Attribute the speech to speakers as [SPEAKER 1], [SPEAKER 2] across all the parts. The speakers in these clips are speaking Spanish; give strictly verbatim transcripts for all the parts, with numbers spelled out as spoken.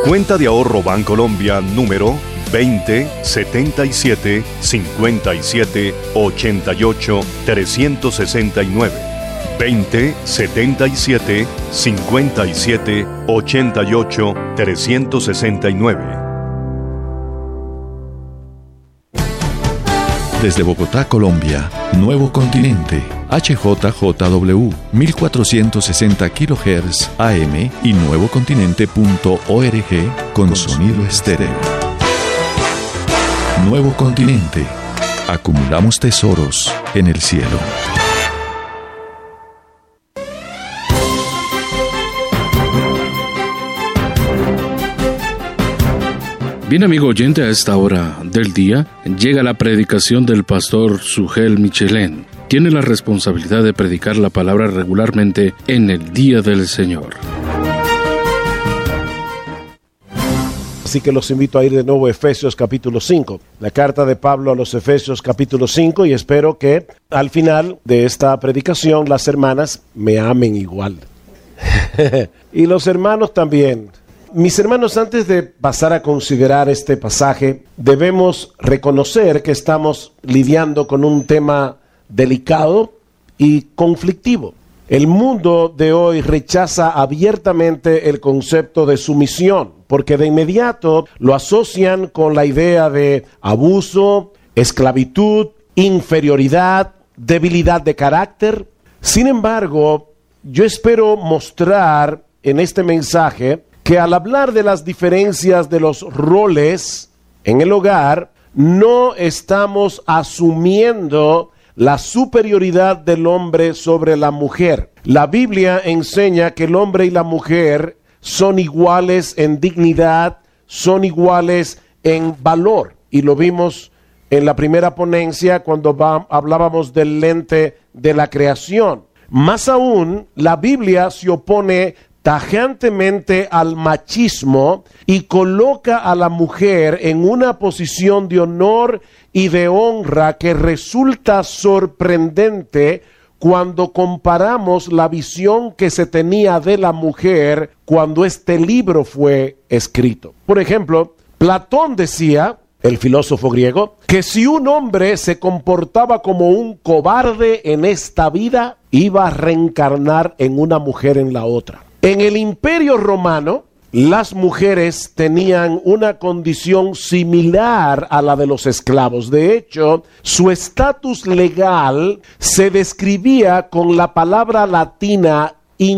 [SPEAKER 1] Cuenta de ahorro Bancolombia número veinte setenta y siete cincuenta y siete ochenta y ocho trescientos sesenta y nueve. veinte setenta y siete cincuenta y siete ochenta y ocho trescientos sesenta y nueve.
[SPEAKER 2] Desde Bogotá, Colombia, Nuevo Continente, H J J W, mil cuatrocientos sesenta kilohertz A M y nuevocontinente punto org con sonido estéreo. Nuevo Continente. Acumulamos tesoros en el cielo.
[SPEAKER 3] Bien, amigo oyente, a esta hora del día llega la predicación del pastor Sugel Michelén. Tiene la responsabilidad de predicar la palabra regularmente en el Día del Señor.
[SPEAKER 4] Así que los invito a ir de nuevo a Efesios capítulo cinco, la carta de Pablo a los Efesios capítulo cinco, y espero que al final de esta predicación las hermanas me amen igual. Y los hermanos también. Mis hermanos, antes de pasar a considerar este pasaje, debemos reconocer que estamos lidiando con un tema delicado y conflictivo. El mundo de hoy rechaza abiertamente el concepto de sumisión, porque de inmediato lo asocian con la idea de abuso, esclavitud, inferioridad, debilidad de carácter. Sin embargo, yo espero mostrar en este mensaje que al hablar de las diferencias de los roles en el hogar, no estamos asumiendo la superioridad del hombre sobre la mujer. La Biblia enseña que el hombre y la mujer son iguales en dignidad, son iguales en valor. Y lo vimos en la primera ponencia cuando va, hablábamos del lente de la creación. Más aún, la Biblia se opone tajantemente al machismo y coloca a la mujer en una posición de honor y de honra que resulta sorprendente cuando comparamos la visión que se tenía de la mujer cuando este libro fue escrito. Por ejemplo, Platón decía, el filósofo griego, que si un hombre se comportaba como un cobarde en esta vida, iba a reencarnar en una mujer en la otra. En el Imperio Romano, las mujeres tenían una condición similar a la de los esclavos. De hecho, su estatus legal se describía con la palabra latina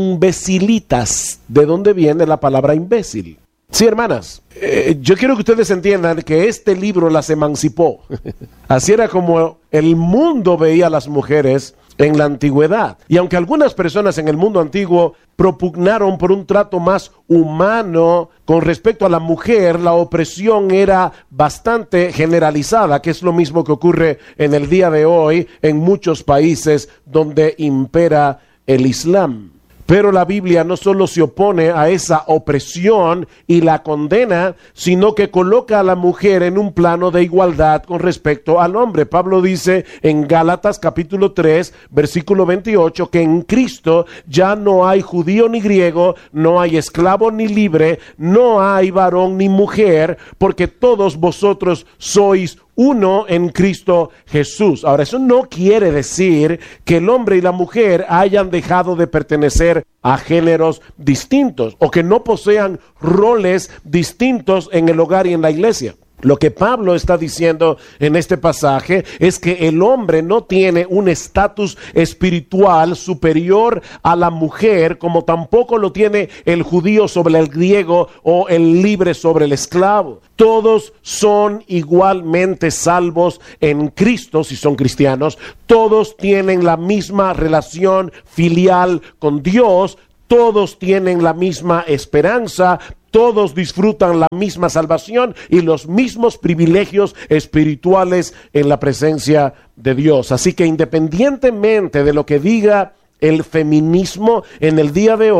[SPEAKER 4] imbecilitas, de donde viene la palabra imbécil. Sí, hermanas, eh, yo quiero que ustedes entiendan que este libro las emancipó. Así era como el mundo veía a las mujeres en la antigüedad. Y aunque algunas personas en el mundo antiguo propugnaron por un trato más humano con respecto a la mujer, la opresión era bastante generalizada, que es lo mismo que ocurre en el día de hoy en muchos países donde impera el Islam. Pero la Biblia no solo se opone a esa opresión y la condena, sino que coloca a la mujer en un plano de igualdad con respecto al hombre. Pablo dice en Gálatas capítulo tres, versículo veintiocho, que en Cristo ya no hay judío ni griego, no hay esclavo ni libre, no hay varón ni mujer, porque todos vosotros sois uno en Cristo Jesús. Ahora, eso no quiere decir que el hombre y la mujer hayan dejado de pertenecer a géneros distintos o que no posean roles distintos en el hogar y en la iglesia. Lo que Pablo está diciendo en este pasaje es que el hombre no tiene un estatus espiritual superior a la mujer, como tampoco lo tiene el judío sobre el griego o el libre sobre el esclavo. Todos son igualmente salvos en Cristo si son cristianos. Todos tienen la misma relación filial con Dios. Todos tienen la misma esperanza. Todos disfrutan la misma salvación y los mismos privilegios espirituales en la presencia de Dios. Así que independientemente de lo que diga el feminismo en el día de hoy,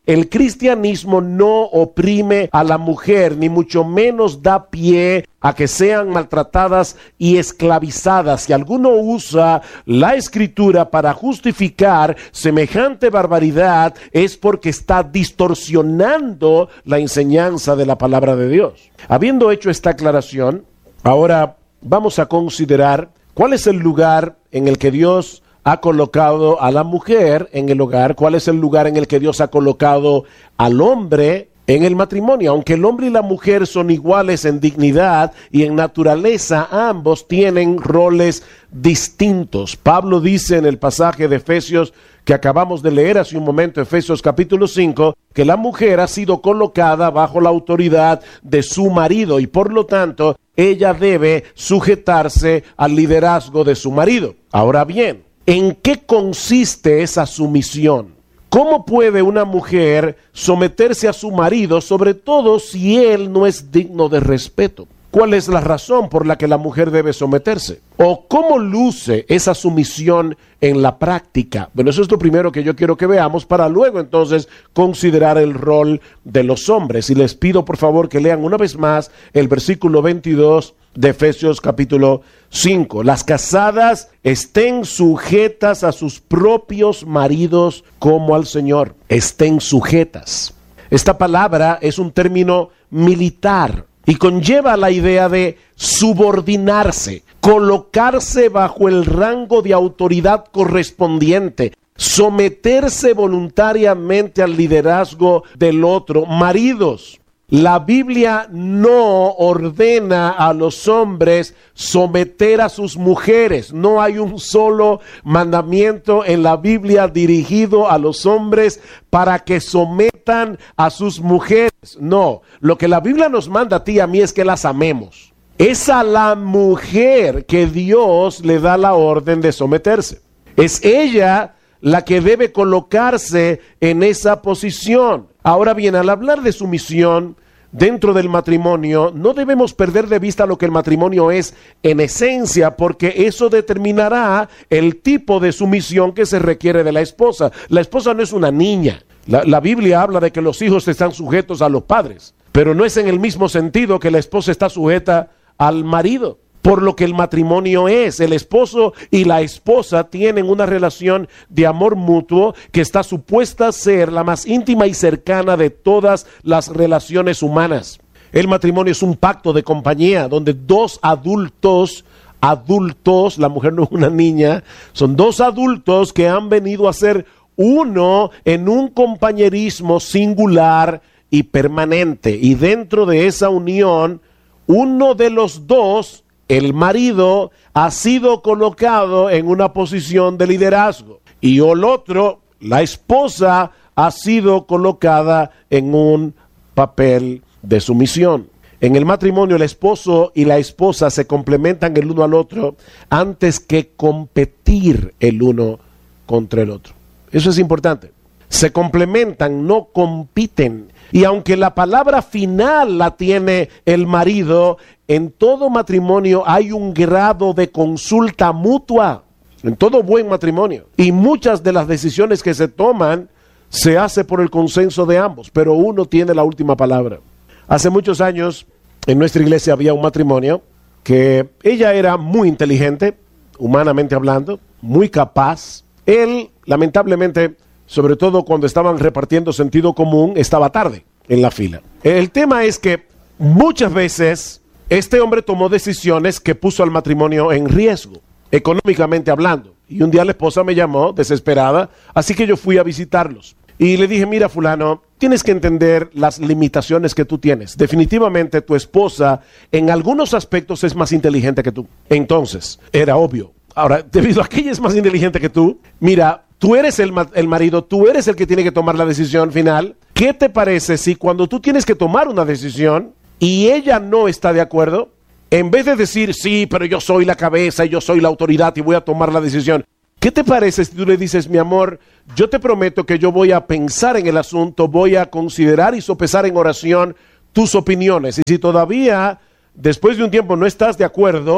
[SPEAKER 4] El cristianismo no oprime a la mujer, ni mucho menos da pie a que sean maltratadas y esclavizadas. Si alguno usa la Escritura para justificar semejante barbaridad, es porque está distorsionando la enseñanza de la palabra de Dios. Habiendo hecho esta aclaración, ahora vamos a considerar cuál es el lugar en el que Dios ha colocado a la mujer en el hogar, cuál es el lugar en el que Dios ha colocado al hombre en el matrimonio. Aunque el hombre y la mujer son iguales en dignidad y en naturaleza, ambos tienen roles distintos. Pablo dice en el pasaje de Efesios que acabamos de leer hace un momento, Efesios capítulo cinco, que la mujer ha sido colocada bajo la autoridad de su marido y por lo tanto ella debe sujetarse al liderazgo de su marido. Ahora bien, ¿en qué consiste esa sumisión? ¿Cómo puede una mujer someterse a su marido, sobre todo si él no es digno de respeto? ¿Cuál es la razón por la que la mujer debe someterse? ¿O cómo luce esa sumisión en la práctica? Bueno, eso es lo primero que yo quiero que veamos para luego entonces considerar el rol de los hombres. Y les pido por favor que lean una vez más el versículo veintidós de Efesios capítulo cinco. Las casadas estén sujetas a sus propios maridos como al Señor. Estén sujetas. Esta palabra es un término militar y conlleva la idea de subordinarse, colocarse bajo el rango de autoridad correspondiente, someterse voluntariamente al liderazgo del otro. Maridos, la Biblia no ordena a los hombres someter a sus mujeres. No hay un solo mandamiento en la Biblia dirigido a los hombres para que sometan a sus mujeres. No, lo que la Biblia nos manda a ti y a mí es que las amemos. Es a la mujer que Dios le da la orden de someterse. Es ella la que debe colocarse en esa posición. Ahora bien, al hablar de sumisión dentro del matrimonio, no debemos perder de vista lo que el matrimonio es en esencia, porque eso determinará el tipo de sumisión que se requiere de la esposa. La esposa no es una niña. La, la Biblia habla de que los hijos están sujetos a los padres, pero no es en el mismo sentido que la esposa está sujeta al marido. Por lo que el matrimonio es, el esposo y la esposa tienen una relación de amor mutuo que está supuesta a ser la más íntima y cercana de todas las relaciones humanas. El matrimonio es un pacto de compañía donde dos adultos, adultos, la mujer no es una niña, son dos adultos que han venido a ser uno en un compañerismo singular y permanente. Y dentro de esa unión, uno de los dos, el marido, ha sido colocado en una posición de liderazgo y el otro, la esposa, ha sido colocada en un papel de sumisión. En el matrimonio, el esposo y la esposa se complementan el uno al otro antes que competir el uno contra el otro. Eso es importante. Se complementan, no compiten. Y aunque la palabra final la tiene el marido, en todo matrimonio hay un grado de consulta mutua, en todo buen matrimonio. Y muchas de las decisiones que se toman se hace por el consenso de ambos, pero uno tiene la última palabra. Hace muchos años en nuestra iglesia había un matrimonio que ella era muy inteligente, humanamente hablando, muy capaz. Él, lamentablemente, sobre todo cuando estaban repartiendo sentido común, estaba tarde en la fila. El tema es que muchas veces este hombre tomó decisiones que puso al matrimonio en riesgo, económicamente hablando. Y un día la esposa me llamó desesperada, así que yo fui a visitarlos. Y le dije, mira fulano, tienes que entender las limitaciones que tú tienes. Definitivamente tu esposa en algunos aspectos es más inteligente que tú. Entonces, era obvio. Ahora, debido a que ella es más inteligente que tú, mira, tú eres el, ma- el marido, tú eres el que tiene que tomar la decisión final. ¿Qué te parece si cuando tú tienes que tomar una decisión y ella no está de acuerdo, en vez de decir, sí, pero yo soy la cabeza y yo soy la autoridad y voy a tomar la decisión, ¿qué te parece si tú le dices, mi amor, yo te prometo que yo voy a pensar en el asunto, voy a considerar y sopesar en oración tus opiniones, y si todavía después de un tiempo no estás de acuerdo,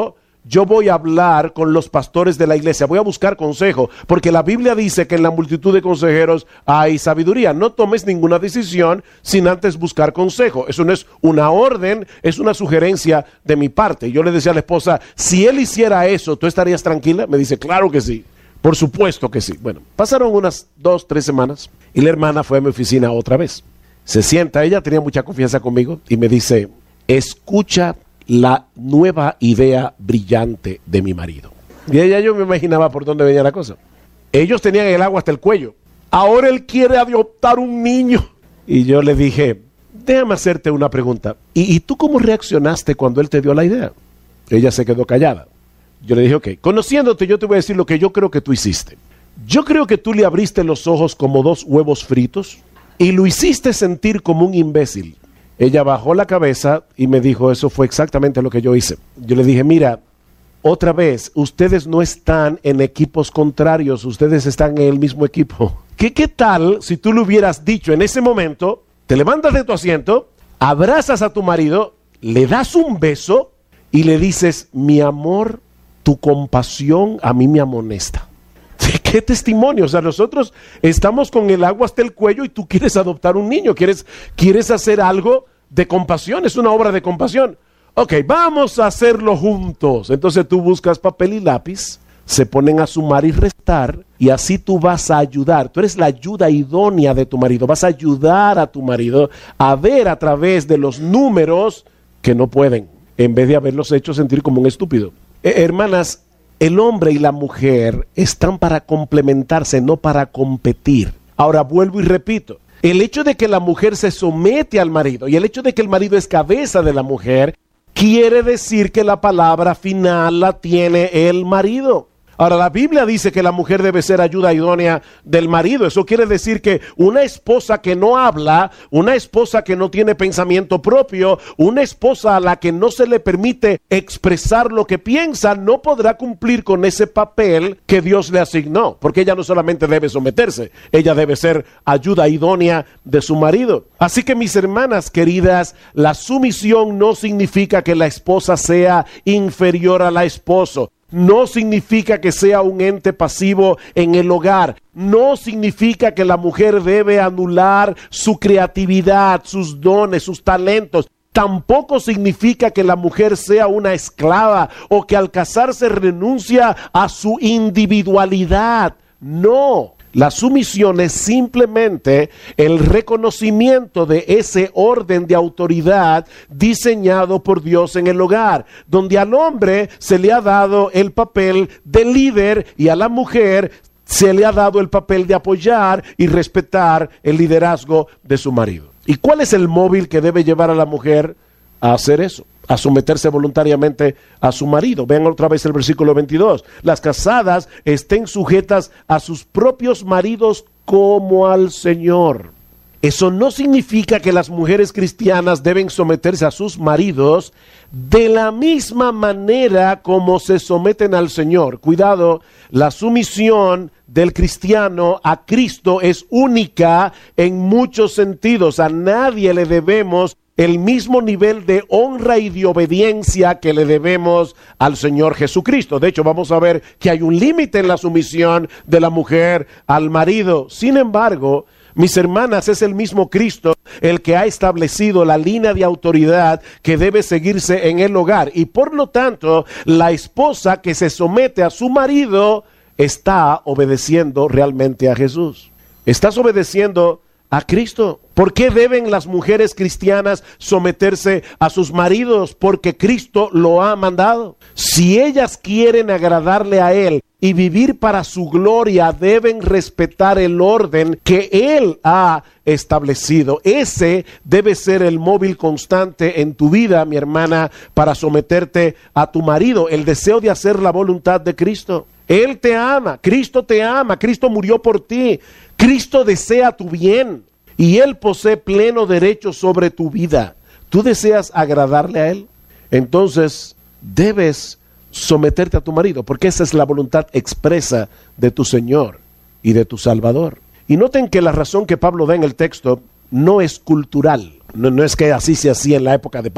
[SPEAKER 4] yo voy a hablar con los pastores de la iglesia, voy a buscar consejo, porque la Biblia dice que en la multitud de consejeros hay sabiduría. No tomes ninguna decisión sin antes buscar consejo. Eso no es una orden, es una sugerencia de mi parte. Yo le decía a la esposa, si él hiciera eso, ¿tú estarías tranquila? Me dice, claro que sí, por supuesto que sí. Bueno, pasaron unas dos, tres semanas y la hermana fue a mi oficina otra vez. Se sienta, ella tenía mucha confianza conmigo y me dice, escucha la nueva idea brillante de mi marido. Y ella, yo me imaginaba por dónde venía la cosa. Ellos tenían el agua hasta el cuello. Ahora él quiere adoptar un niño. Y yo le dije, déjame hacerte una pregunta. ¿Y, y tú cómo reaccionaste cuando él te dio la idea? Ella se quedó callada. Yo le dije, ok, conociéndote yo te voy a decir lo que yo creo que tú hiciste. Yo creo que tú le abriste los ojos como dos huevos fritos y lo hiciste sentir como un imbécil. Ella bajó la cabeza y me dijo, eso fue exactamente lo que yo hice. Yo le dije, mira, otra vez, ustedes no están en equipos contrarios, ustedes están en el mismo equipo. ¿Qué, qué tal si tú le hubieras dicho en ese momento, te levantas de tu asiento, abrazas a tu marido, le das un beso y le dices, mi amor, tu compasión a mí me amonesta? ¿Qué testimonio? O sea, nosotros estamos con el agua hasta el cuello y tú quieres adoptar un niño, quieres, quieres hacer algo de compasión, es una obra de compasión. Ok, vamos a hacerlo juntos. Entonces tú buscas papel y lápiz, se ponen a sumar y restar y así tú vas a ayudar. Tú eres la ayuda idónea de tu marido, vas a ayudar a tu marido a ver a través de los números que no pueden, en vez de haberlos hecho sentir como un estúpido. Eh, hermanas, el hombre y la mujer están para complementarse, no para competir. Ahora vuelvo y repito, el hecho de que la mujer se somete al marido y el hecho de que el marido es cabeza de la mujer, quiere decir que la palabra final la tiene el marido. Ahora, la Biblia dice que la mujer debe ser ayuda idónea del marido. Eso quiere decir que una esposa que no habla, una esposa que no tiene pensamiento propio, una esposa a la que no se le permite expresar lo que piensa, no podrá cumplir con ese papel que Dios le asignó. Porque ella no solamente debe someterse, ella debe ser ayuda idónea de su marido. Así que, mis hermanas queridas, la sumisión no significa que la esposa sea inferior al esposo. No significa que sea un ente pasivo en el hogar. No significa que la mujer debe anular su creatividad, sus dones, sus talentos. Tampoco significa que la mujer sea una esclava o que al casarse renuncia a su individualidad. No. La sumisión es simplemente el reconocimiento de ese orden de autoridad diseñado por Dios en el hogar, donde al hombre se le ha dado el papel de líder y a la mujer se le ha dado el papel de apoyar y respetar el liderazgo de su marido. ¿Y cuál es el móvil que debe llevar a la mujer a hacer eso? A someterse voluntariamente a su marido. Vean otra vez el versículo veintidós. Las casadas estén sujetas a sus propios maridos como al Señor. Eso no significa que las mujeres cristianas deben someterse a sus maridos de la misma manera como se someten al Señor. Cuidado, la sumisión del cristiano a Cristo es única en muchos sentidos. A nadie le debemos el mismo nivel de honra y de obediencia que le debemos al Señor Jesucristo. De hecho, vamos a ver que hay un límite en la sumisión de la mujer al marido. Sin embargo, mis hermanas, es el mismo Cristo el que ha establecido la línea de autoridad que debe seguirse en el hogar. Y por lo tanto, la esposa que se somete a su marido está obedeciendo realmente a Jesús. Estás obedeciendo a Cristo. ¿Por qué deben las mujeres cristianas someterse a sus maridos? Porque Cristo lo ha mandado. Si ellas quieren agradarle a Él y vivir para su gloria, deben respetar el orden que Él ha establecido. Ese debe ser el móvil constante en tu vida, mi hermana, para someterte a tu marido. El deseo de hacer la voluntad de Cristo. Él te ama, Cristo te ama, Cristo murió por ti, Cristo desea tu bien y Él posee pleno derecho sobre tu vida. ¿Tú deseas agradarle a Él? Entonces debes someterte a tu marido, porque esa es la voluntad expresa de tu Señor y de tu Salvador. Y noten que la razón que Pablo da en el texto no es cultural, no, no es que así se hacía en la época de Pablo.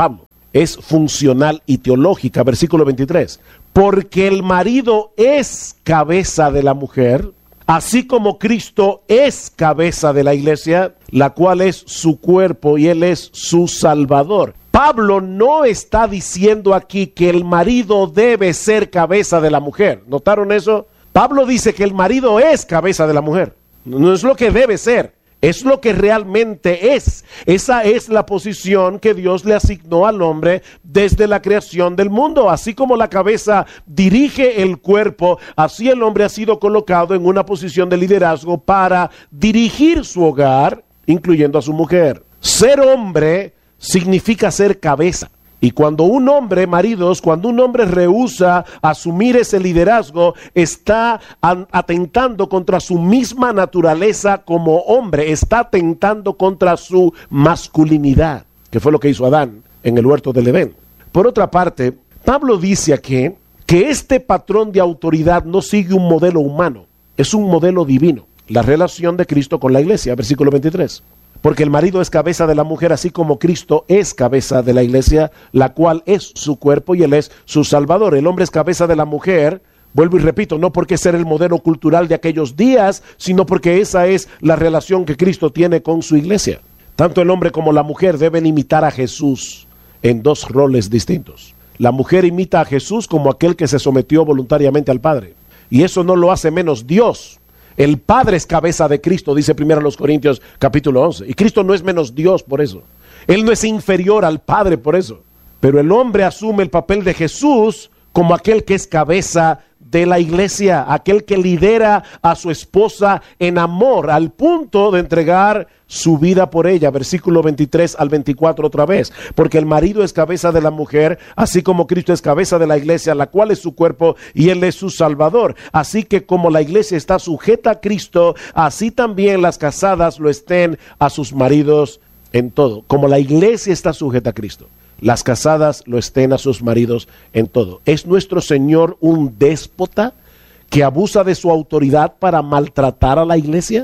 [SPEAKER 4] es funcional y teológica. Versículo veintitrés. Porque el marido es cabeza de la mujer, así como Cristo es cabeza de la iglesia, la cual es su cuerpo y Él es su Salvador. Pablo no está diciendo aquí que el marido debe ser cabeza de la mujer. ¿Notaron eso? Pablo dice que el marido es cabeza de la mujer. No es lo que debe ser, es lo que realmente es. Esa es la posición que Dios le asignó al hombre desde la creación del mundo. Así como la cabeza dirige el cuerpo, así el hombre ha sido colocado en una posición de liderazgo para dirigir su hogar, incluyendo a su mujer. Ser hombre significa ser cabeza. Y cuando un hombre, maridos, cuando un hombre rehúsa asumir ese liderazgo, está atentando contra su misma naturaleza como hombre, está atentando contra su masculinidad, que fue lo que hizo Adán en el huerto del Edén. Por otra parte, Pablo dice aquí que este patrón de autoridad no sigue un modelo humano, es un modelo divino. La relación de Cristo con la iglesia, versículo veintitrés. Porque el marido es cabeza de la mujer, así como Cristo es cabeza de la iglesia, la cual es su cuerpo y Él es su Salvador. El hombre es cabeza de la mujer, vuelvo y repito, no porque ser el modelo cultural de aquellos días, sino porque esa es la relación que Cristo tiene con su iglesia. Tanto el hombre como la mujer deben imitar a Jesús en dos roles distintos. La mujer imita a Jesús como aquel que se sometió voluntariamente al Padre. Y eso no lo hace menos Dios. El Padre es cabeza de Cristo, dice primero los Corintios capítulo once. Y Cristo no es menos Dios por eso. Él no es inferior al Padre por eso. Pero el hombre asume el papel de Jesús como aquel que es cabeza de la iglesia, aquel que lidera a su esposa en amor, al punto de entregar su vida por ella. Versículo veintitrés al veinticuatro otra vez. Porque el marido es cabeza de la mujer, así como Cristo es cabeza de la iglesia, la cual es su cuerpo y Él es su Salvador. Así que como la iglesia está sujeta a Cristo, así también las casadas lo estén a sus maridos en todo. Como la iglesia está sujeta a Cristo, las casadas lo estén a sus maridos en todo. ¿Es nuestro Señor un déspota que abusa de su autoridad para maltratar a la iglesia?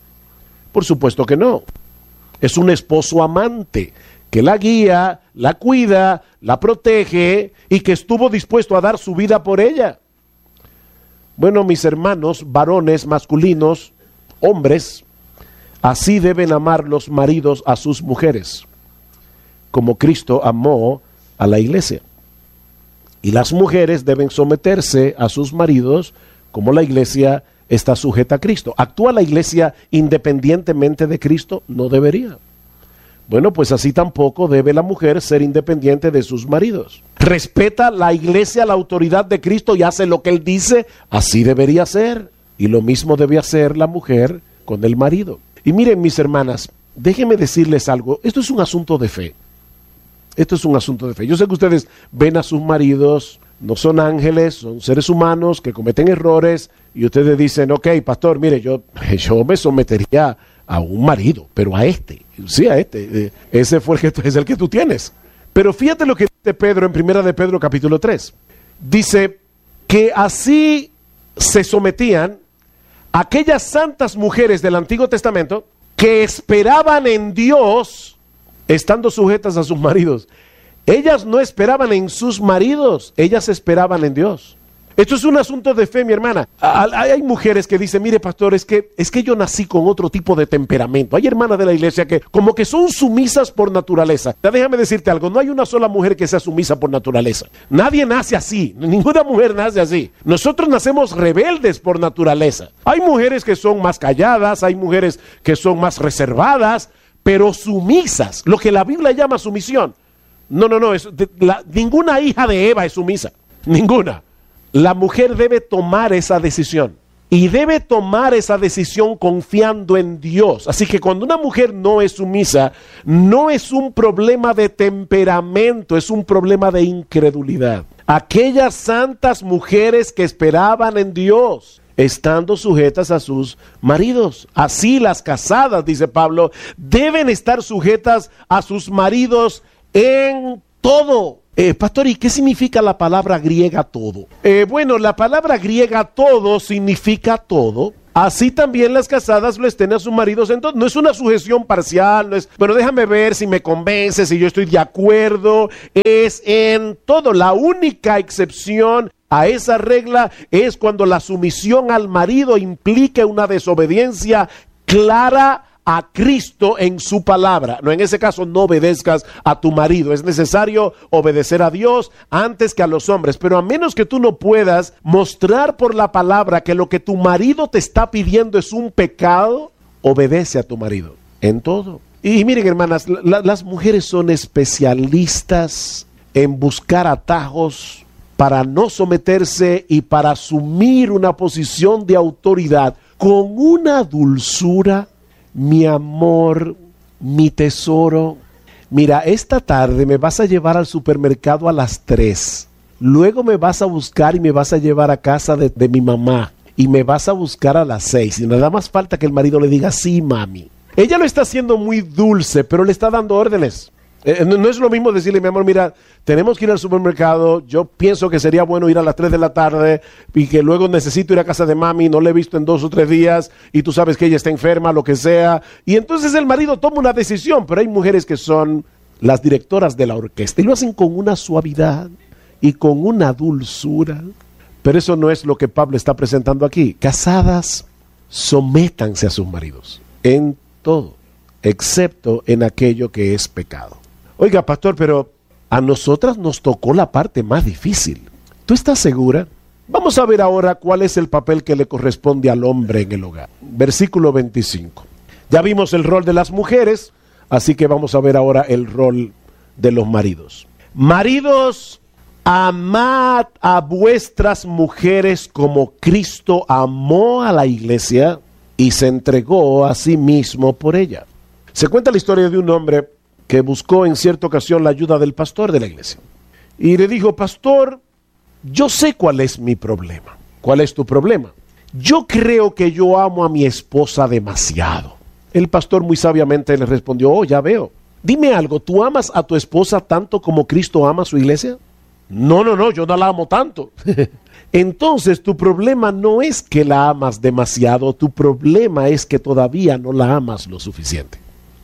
[SPEAKER 4] Por supuesto que no. Es un esposo amante que la guía, la cuida, la protege y que estuvo dispuesto a dar su vida por ella. Bueno, mis hermanos, varones, masculinos, hombres, así deben amar los maridos a sus mujeres, como Cristo amó a la iglesia. Y las mujeres deben someterse a sus maridos como la iglesia está sujeta a Cristo. ¿Actúa la iglesia independientemente de Cristo? No debería. Bueno, pues así tampoco debe la mujer ser independiente de sus maridos. ¿Respeta la iglesia la autoridad de Cristo y hace lo que Él dice? Así debería ser. Y lo mismo debe hacer la mujer con el marido. Y miren, mis hermanas, déjenme decirles algo. Esto es un asunto de fe. Esto es un asunto de fe. Yo sé que ustedes ven a sus maridos, no son ángeles, son seres humanos que cometen errores, y ustedes dicen, ok, pastor, mire, yo, yo me sometería a un marido, pero a este, sí, a este, ese fue el que, es el que tú tienes. Pero fíjate lo que dice Pedro en primera de Pedro capítulo tres. Dice que así se sometían aquellas santas mujeres del Antiguo Testamento que esperaban en Dios, estando sujetas a sus maridos. Ellas no esperaban en sus maridos, ellas esperaban en Dios. Esto es un asunto de fe, mi hermana. Hay mujeres que dicen, mire, pastor, es que, es que yo nací con otro tipo de temperamento. Hay hermanas de la iglesia que como que son sumisas por naturaleza. Ya déjame decirte algo, no hay una sola mujer que sea sumisa por naturaleza. Nadie nace así, ninguna mujer nace así. Nosotros nacemos rebeldes por naturaleza. Hay mujeres que son más calladas, hay mujeres que son más reservadas, pero sumisas, lo que la Biblia llama sumisión. No, no, no, es, de, la, ninguna hija de Eva es sumisa, ninguna. La mujer debe tomar esa decisión y debe tomar esa decisión confiando en Dios. Así que cuando una mujer no es sumisa, no es un problema de temperamento, es un problema de incredulidad. Aquellas santas mujeres que esperaban en Dios, estando sujetas a sus maridos. Así las casadas, dice Pablo, deben estar sujetas a sus maridos en todo. Eh, pastor, ¿y qué significa la palabra griega todo? Eh, bueno, la palabra griega todo significa todo, así también las casadas lo estén a sus maridos. Entonces, no es una sujeción parcial, no es, bueno, déjame ver si me convence, si yo estoy de acuerdo. Es en todo. La única excepción a esa regla es cuando la sumisión al marido implique una desobediencia clara a Cristo en su palabra. No, en ese caso no obedezcas a tu marido. Es necesario obedecer a Dios antes que a los hombres, pero a menos que tú no puedas mostrar por la palabra que lo que tu marido te está pidiendo es un pecado, obedece a tu marido en todo. Y miren, hermanas, la, las mujeres son especialistas en buscar atajos para no someterse y para asumir una posición de autoridad con una dulzura. Mi amor, mi tesoro, mira, esta tarde me vas a llevar al supermercado a las tres. Luego me vas a buscar y me vas a llevar a casa de, de mi mamá. Y me vas a buscar a las seis. Y nada más falta que el marido le diga, sí, mami. Ella lo está haciendo muy dulce, pero le está dando órdenes. Eh, no, no es lo mismo decirle, mi amor, mira, tenemos que ir al supermercado, yo pienso que sería bueno ir a las tres de la tarde y que luego necesito ir a casa de mami, no la he visto en dos o tres días y tú sabes que ella está enferma, lo que sea. Y entonces el marido toma una decisión, pero hay mujeres que son las directoras de la orquesta y lo hacen con una suavidad y con una dulzura. Pero eso no es lo que Pablo está presentando aquí. Casadas, sométanse a sus maridos en todo, excepto en aquello que es pecado. Oiga, pastor, pero a nosotras nos tocó la parte más difícil. ¿Tú estás segura? Vamos a ver ahora cuál es el papel que le corresponde al hombre en el hogar. Versículo veinticinco. Ya vimos el rol de las mujeres, así que vamos a ver ahora el rol de los maridos. Maridos, amad a vuestras mujeres como Cristo amó a la iglesia y se entregó a sí mismo por ella. Se cuenta la historia de un hombre que buscó en cierta ocasión la ayuda del pastor de la iglesia. Y le dijo, pastor, yo sé cuál es mi problema. ¿Cuál es tu problema? Yo creo que yo amo a mi esposa demasiado. El pastor muy sabiamente le respondió, oh, ya veo. Dime algo, ¿tú amas a tu esposa tanto como Cristo ama a su iglesia? No, no, no, yo no la amo tanto. Entonces tu problema no es que la amas demasiado, tu problema es que todavía no la amas lo suficiente.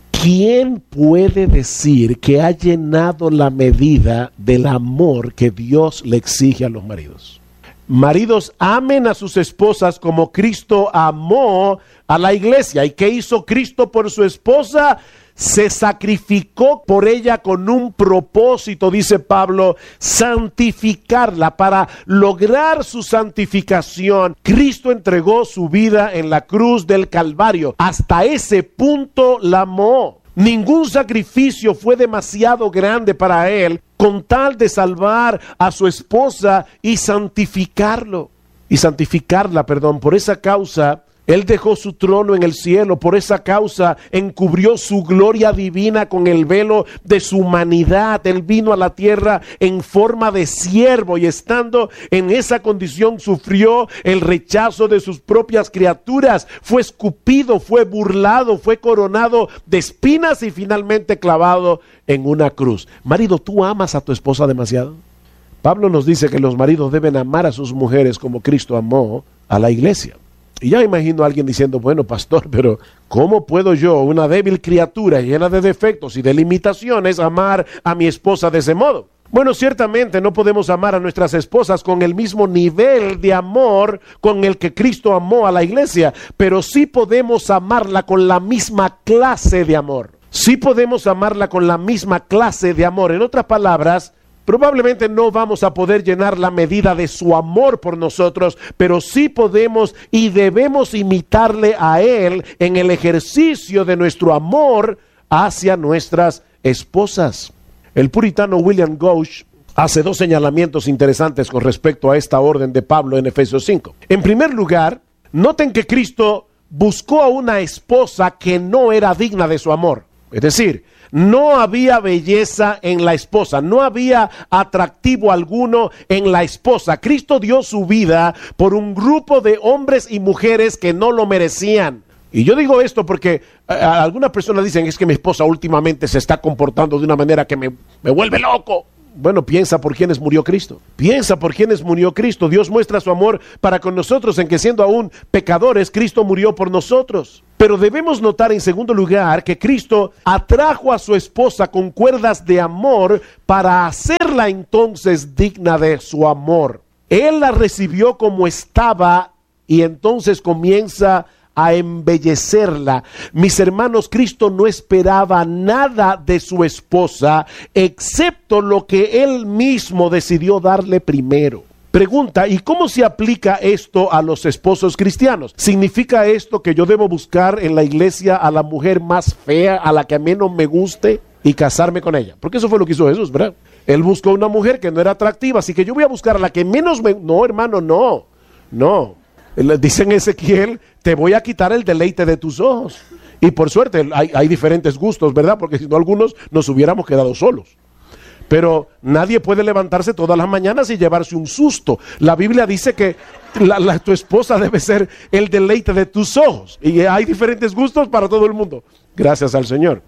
[SPEAKER 4] ¿Quién puede decir que ha llenado la medida del amor que Dios le exige a los maridos? Maridos, amen a sus esposas como Cristo amó a la iglesia. ¿Y qué hizo Cristo por su esposa? Se sacrificó por ella con un propósito, dice Pablo, santificarla. Para lograr su santificación, Cristo entregó su vida en la cruz del Calvario. Hasta ese punto la amó. Ningún sacrificio fue demasiado grande para él con tal de salvar a su esposa y santificarlo. Y santificarla, perdón, por esa causa. Él dejó su trono en el cielo, por esa causa encubrió su gloria divina con el velo de su humanidad. Él vino a la tierra en forma de siervo y estando en esa condición sufrió el rechazo de sus propias criaturas. Fue escupido, fue burlado, fue coronado de espinas y finalmente clavado en una cruz. Marido, ¿tú amas a tu esposa demasiado? Pablo nos dice que los maridos deben amar a sus mujeres como Cristo amó a la iglesia. Y ya imagino a alguien diciendo, bueno, pastor, pero ¿cómo puedo yo, una débil criatura llena de defectos y de limitaciones, amar a mi esposa de ese modo? Bueno, ciertamente no podemos amar a nuestras esposas con el mismo nivel de amor con el que Cristo amó a la iglesia, pero sí podemos amarla con la misma clase de amor. Sí podemos amarla con la misma clase de amor. En otras palabras, probablemente no vamos a poder llenar la medida de su amor por nosotros, pero sí podemos y debemos imitarle a Él en el ejercicio de nuestro amor hacia nuestras esposas. El puritano William Gouge hace dos señalamientos interesantes con respecto a esta orden de Pablo en Efesios cinco. En primer lugar, noten que Cristo buscó a una esposa que no era digna de su amor. Es decir, no había belleza en la esposa, no había atractivo alguno en la esposa. Cristo dio su vida por un grupo de hombres y mujeres que no lo merecían. Y yo digo esto porque a, a algunas personas dicen, es que mi esposa últimamente se está comportando de una manera que me, me vuelve loco. Bueno, piensa por quienes murió Cristo. Piensa por quienes murió Cristo. Dios muestra su amor para con nosotros en que siendo aún pecadores, Cristo murió por nosotros. Pero debemos notar en segundo lugar que Cristo atrajo a su esposa con cuerdas de amor para hacerla entonces digna de su amor. Él la recibió como estaba y entonces comienza a embellecerla. Mis hermanos, Cristo no esperaba nada de su esposa excepto lo que Él mismo decidió darle primero. Pregunta, ¿y cómo se aplica esto a los esposos cristianos? ¿Significa esto que yo debo buscar en la iglesia a la mujer más fea, a la que menos me guste y casarme con ella? Porque eso fue lo que hizo Jesús, ¿verdad? Él buscó una mujer que no era atractiva, así que yo voy a buscar a la que menos me... No, hermano, no, no. Dice en Ezequiel, te voy a quitar el deleite de tus ojos. Y por suerte hay, hay diferentes gustos, ¿verdad? Porque si no, algunos nos hubiéramos quedado solos. Pero nadie puede levantarse todas las mañanas y llevarse un susto. La Biblia dice que la, la, tu esposa debe ser el deleite de tus ojos. Y hay diferentes gustos para todo el mundo. Gracias al Señor.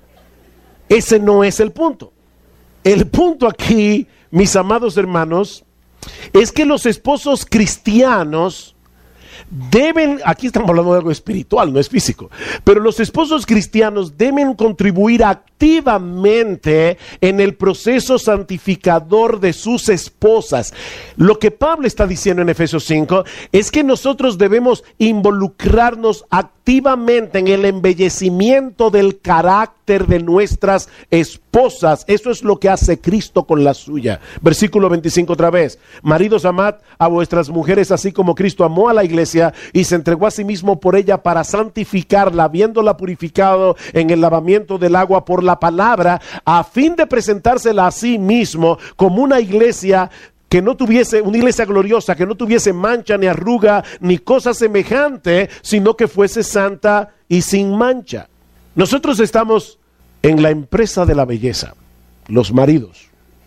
[SPEAKER 4] Ese no es el punto. El punto aquí, mis amados hermanos, es que los esposos cristianos deben, aquí estamos hablando de algo espiritual, no es físico, pero los esposos cristianos deben contribuir activamente en el proceso santificador de sus esposas. Lo que Pablo está diciendo en Efesios cinco es que nosotros debemos involucrarnos activamente en el embellecimiento del carácter de nuestras esposas. Eso es lo que hace Cristo con la suya. Versículo veinticinco otra vez. Maridos, amad a vuestras mujeres así como Cristo amó a la iglesia y se entregó a sí mismo por ella para santificarla, habiéndola purificado en el lavamiento del agua por la palabra, a fin de presentársela a sí mismo como una iglesia que no tuviese, una iglesia gloriosa, que no tuviese mancha ni arruga ni cosa semejante, sino que fuese santa y sin mancha. Nosotros estamos en la empresa de la belleza, los maridos.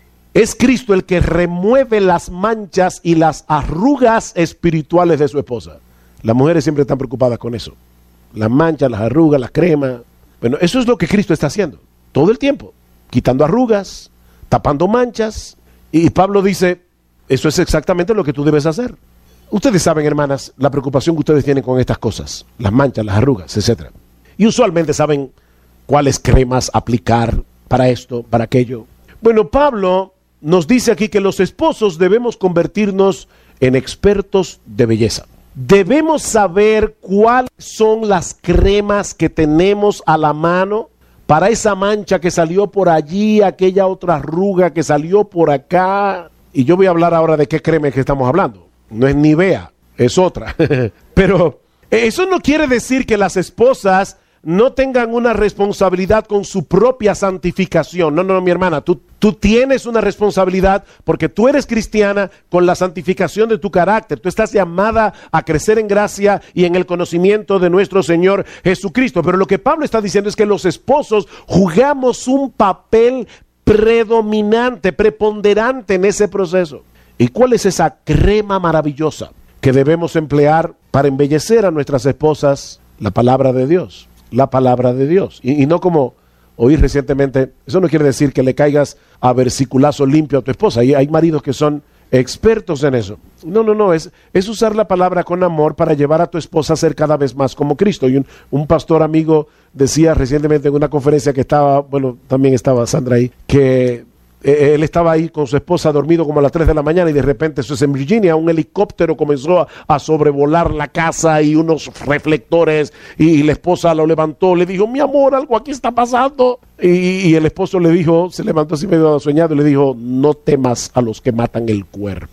[SPEAKER 4] Es Cristo el que remueve las manchas y las arrugas espirituales de su esposa. Las mujeres siempre están preocupadas con eso. Las manchas, las arrugas, la crema. Bueno, eso es lo que Cristo está haciendo todo el tiempo, quitando arrugas, tapando manchas. Y Pablo dice, eso es exactamente lo que tú debes hacer. Ustedes saben, hermanas, la preocupación que ustedes tienen con estas cosas, las manchas, las arrugas, etcétera. Y usualmente saben cuáles cremas aplicar para esto, para aquello. Bueno, Pablo nos dice aquí que los esposos debemos convertirnos en expertos de belleza. Debemos saber cuáles son las cremas que tenemos a la mano para esa mancha que salió por allí, aquella otra arruga que salió por acá. Y yo voy a hablar ahora de qué crema es que estamos hablando. No es Nivea, es otra. Pero eso no quiere decir que las esposas no tengan una responsabilidad con su propia santificación. No, no, no, mi hermana, tú, tú tienes una responsabilidad porque tú eres cristiana con la santificación de tu carácter. Tú estás llamada a crecer en gracia y en el conocimiento de nuestro Señor Jesucristo. Pero lo que Pablo está diciendo es que los esposos jugamos un papel predominante, preponderante en ese proceso. ¿Y cuál es esa crema maravillosa que debemos emplear para embellecer a nuestras esposas? La palabra de Dios. La palabra de Dios. Y, y no como oí recientemente, eso no quiere decir que le caigas a versiculazo limpio a tu esposa. Y hay maridos que son expertos en eso. No, no, no, es, es usar la palabra con amor para llevar a tu esposa a ser cada vez más como Cristo. Y un, un pastor amigo decía recientemente en una conferencia que estaba, bueno, también estaba Sandra ahí, que él estaba ahí con su esposa dormido como a las tres de la mañana y de repente, eso es en Virginia, un helicóptero comenzó a, a sobrevolar la casa y unos reflectores y, y la esposa lo levantó, le dijo, mi amor, algo aquí está pasando. Y, y el esposo le dijo, se levantó así medio soñado y le dijo, no temas a los que matan el cuerpo.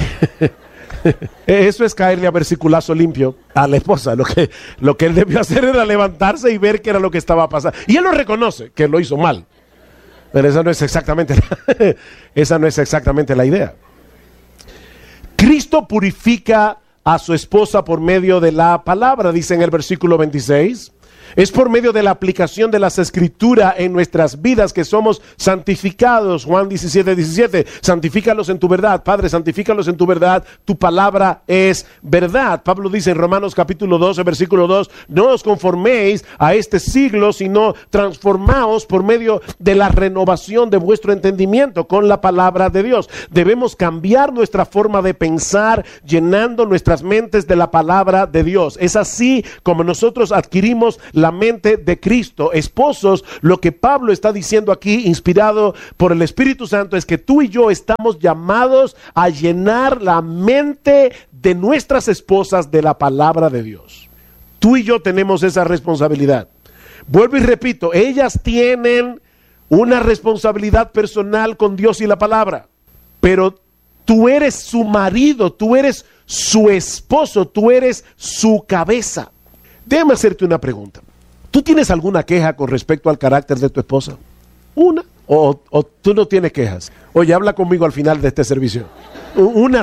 [SPEAKER 4] Eso es caerle a versiculazo limpio a la esposa. Lo que, lo que él debió hacer era levantarse y ver qué era lo que estaba pasando. Y él lo reconoce, que lo hizo mal. Pero esa no es exactamente la, esa no es exactamente la idea. Cristo purifica a su esposa por medio de la palabra, dice en el versículo veintiséis. Es por medio de la aplicación de las Escrituras en nuestras vidas que somos santificados. Juan diecisiete, diecisiete, santifícalos en tu verdad. Padre, santifícalos en tu verdad. Tu palabra es verdad. Pablo dice en Romanos capítulo doce, versículo dos, no os conforméis a este siglo, sino transformaos por medio de la renovación de vuestro entendimiento con la palabra de Dios. Debemos cambiar nuestra forma de pensar, llenando nuestras mentes de la palabra de Dios. Es así como nosotros adquirimos la mente de Cristo. Esposos, lo que Pablo está diciendo aquí, inspirado por el Espíritu Santo, es que tú y yo estamos llamados a llenar la mente de nuestras esposas de la palabra de Dios. Tú y yo tenemos esa responsabilidad. Vuelvo y repito, ellas tienen una responsabilidad personal con Dios y la palabra, pero tú eres su marido, tú eres su esposo, tú eres su cabeza. Déjame hacerte una pregunta. ¿Tú tienes alguna queja con respecto al carácter de tu esposa? ¿Una? ¿O, o tú no tienes quejas? Oye, habla conmigo al final de este servicio. Una.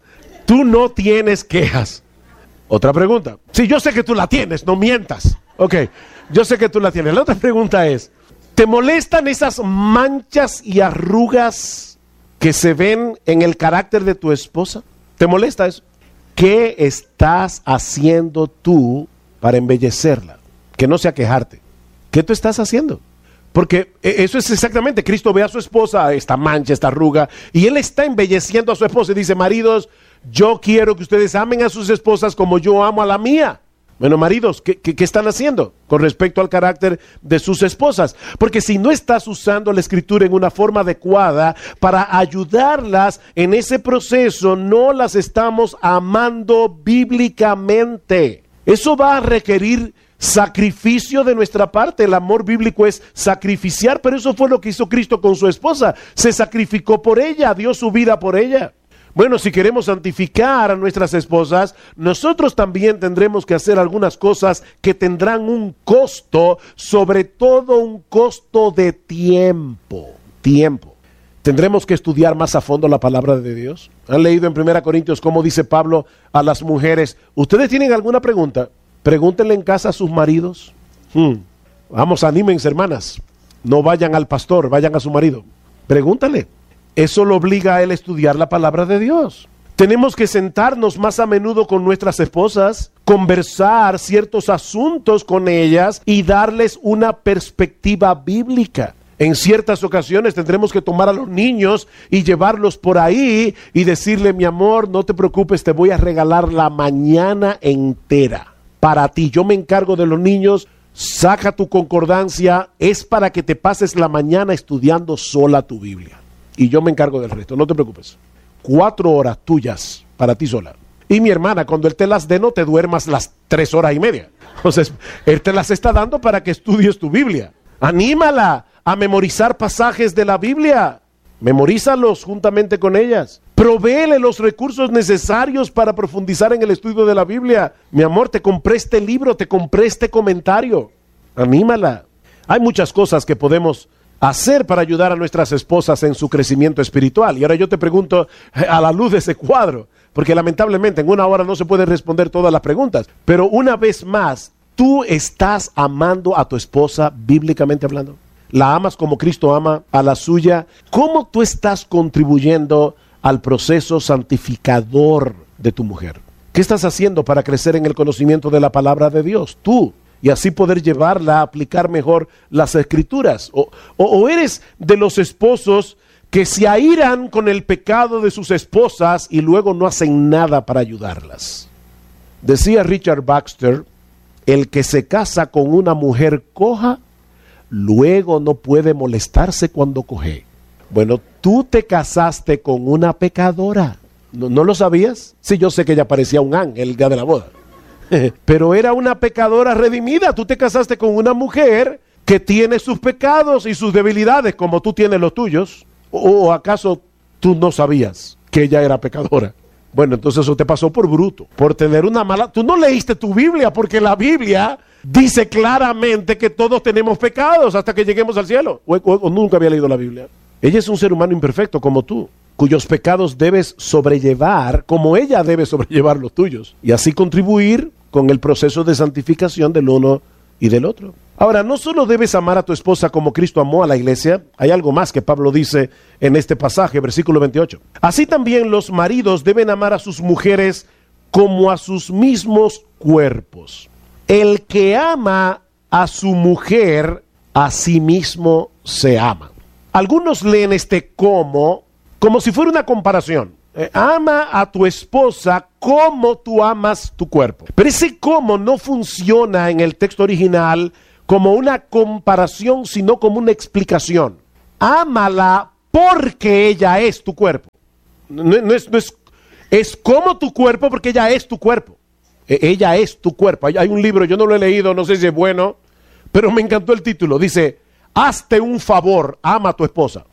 [SPEAKER 4] Tú no tienes quejas. Otra pregunta. Sí, yo sé que tú la tienes, no mientas. Ok, yo sé que tú la tienes. La otra pregunta es, ¿te molestan esas manchas y arrugas que se ven en el carácter de tu esposa? ¿Te molesta eso? ¿Qué estás haciendo tú para embellecerla? Que no sea quejarte. ¿Qué tú estás haciendo? Porque eso es exactamente, Cristo ve a su esposa, esta mancha, esta arruga, y Él está embelleciendo a su esposa y dice, maridos, yo quiero que ustedes amen a sus esposas como yo amo a la mía. Bueno, maridos, ¿qué, qué, qué están haciendo con respecto al carácter de sus esposas? Porque si no estás usando la Escritura en una forma adecuada para ayudarlas en ese proceso, no las estamos amando bíblicamente. Eso va a requerir sacrificio de nuestra parte. El amor bíblico es sacrificiar, pero eso fue lo que hizo Cristo con su esposa. Se sacrificó por ella, dio su vida por ella. Bueno, si queremos santificar a nuestras esposas, nosotros también tendremos que hacer algunas cosas que tendrán un costo, sobre todo un costo de tiempo. Tiempo. Tendremos que estudiar más a fondo la palabra de Dios. ¿Han leído en primera Corintios cómo dice Pablo a las mujeres? ¿Ustedes tienen alguna pregunta? Pregúntenle en casa a sus maridos. Hmm. Vamos, anímense, hermanas. No vayan al pastor, vayan a su marido. Pregúntale. Eso lo obliga a él a estudiar la palabra de Dios. Tenemos que sentarnos más a menudo con nuestras esposas, conversar ciertos asuntos con ellas y darles una perspectiva bíblica. En ciertas ocasiones tendremos que tomar a los niños y llevarlos por ahí y decirle, mi amor, no te preocupes, te voy a regalar la mañana entera para ti. Yo me encargo de los niños, saca tu concordancia, es para que te pases la mañana estudiando sola tu Biblia. Y yo me encargo del resto, no te preocupes. Cuatro horas tuyas para ti sola. Y mi hermana, cuando él te las dé, no te duermas las tres horas y media. Entonces, él te las está dando para que estudies tu Biblia. Anímala a memorizar pasajes de la Biblia. Memorízalos juntamente con ellas. Provéele los recursos necesarios para profundizar en el estudio de la Biblia. Mi amor, te compré este libro, te compré este comentario. Anímala. Hay muchas cosas que podemos hacer para ayudar a nuestras esposas en su crecimiento espiritual. Y ahora yo te pregunto, a la luz de ese cuadro, porque lamentablemente en una hora no se pueden responder todas las preguntas, pero una vez más, ¿tú estás amando a tu esposa bíblicamente hablando? ¿La amas como Cristo ama a la suya? ¿Cómo tú estás contribuyendo al proceso santificador de tu mujer? ¿Qué estás haciendo para crecer en el conocimiento de la palabra de Dios? Tú. Y así poder llevarla a aplicar mejor las Escrituras. O, o, o eres de los esposos que se airan con el pecado de sus esposas y luego no hacen nada para ayudarlas. Decía Richard Baxter, el que se casa con una mujer coja, luego no puede molestarse cuando coge. Bueno, tú te casaste con una pecadora. ¿No, no lo sabías? Sí, yo sé que ella parecía un ángel el día de la boda. Pero era una pecadora redimida. Tú te casaste con una mujer que tiene sus pecados y sus debilidades como tú tienes los tuyos. ¿O, o acaso tú no sabías que ella era pecadora? Bueno, entonces eso te pasó por bruto, por tener una mala... Tú no leíste tu Biblia, porque la Biblia dice claramente que todos tenemos pecados hasta que lleguemos al cielo. O, o, o nunca había leído la Biblia. Ella es un ser humano imperfecto como tú, cuyos pecados debes sobrellevar como ella debe sobrellevar los tuyos. Y así contribuir con el proceso de santificación del uno y del otro. Ahora, no solo debes amar a tu esposa como Cristo amó a la iglesia, hay algo más que Pablo dice en este pasaje, versículo veintiocho. Así también los maridos deben amar a sus mujeres como a sus mismos cuerpos. El que ama a su mujer, a sí mismo se ama. Algunos leen este como, como si fuera una comparación. Eh, ama a tu esposa como tú amas tu cuerpo. Pero ese como no funciona en el texto original como una comparación, sino como una explicación. Ámala porque ella es tu cuerpo. No, no, es, no es, es como tu cuerpo porque ella es tu cuerpo. Eh, ella es tu cuerpo. Hay, hay un libro, yo no lo he leído, no sé si es bueno, pero me encantó el título. Dice, hazte un favor, ama a tu esposa.